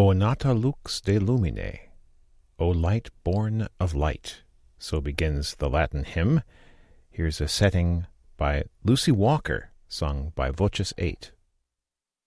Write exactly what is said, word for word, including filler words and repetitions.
O nata lux de lumine, O light born of light. So begins the Latin hymn. Here's a setting by Lucy Walker, sung by Voces eight.